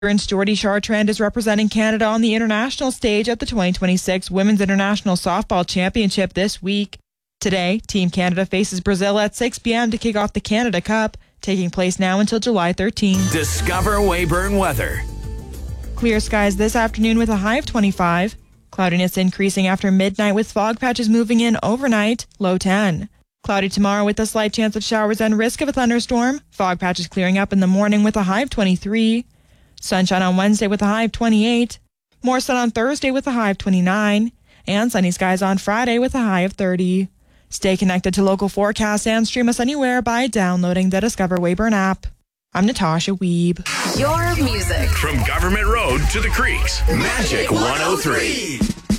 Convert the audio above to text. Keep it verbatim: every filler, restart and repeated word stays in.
Prince Geordie Chartrand is representing Canada on the international stage at the twenty twenty-six Women's International Softball Championship this week. Today, Team Canada faces Brazil at six p.m. to kick off the Canada Cup, taking place now until July thirteenth. Discover Weyburn weather. Clear skies this afternoon with a high of twenty-five. Cloudiness increasing after midnight with fog patches moving in overnight, low ten. Cloudy tomorrow with a slight chance of showers and risk of a thunderstorm. Fog patches clearing up in the morning with a high of twenty-three. Sunshine on Wednesday with a high of twenty-eight. More sun on Thursday with a high of twenty-nine. And sunny skies on Friday with a high of thirty. Stay connected to local forecasts and stream us anywhere by downloading the Discover Weyburn app. I'm Natasha Weeb. Your music. From Government Road to the Creeks. Magic one oh three.